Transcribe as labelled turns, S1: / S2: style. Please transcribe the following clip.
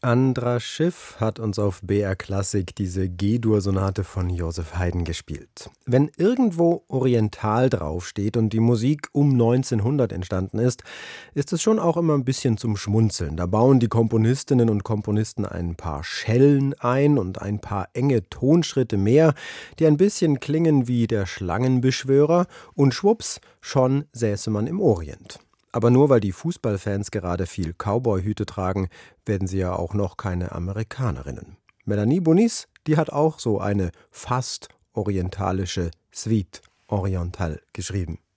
S1: Andras Schiff hat uns auf BR Klassik diese G-Dur-Sonate von Joseph Haydn gespielt. Wenn irgendwo Oriental draufsteht und die Musik um 1900 entstanden ist, ist es schon auch immer ein bisschen zum Schmunzeln. Da bauen die Komponistinnen und Komponisten ein paar Schellen ein und ein paar enge Tonschritte mehr, die ein bisschen klingen wie der Schlangenbeschwörer, und schwupps, schon säße man im Orient. Aber nur weil die Fußballfans gerade viel Cowboy-Hüte tragen, werden sie ja auch noch keine Amerikanerinnen. Melanie Bonis, die hat auch so eine fast orientalische Suite Oriental geschrieben.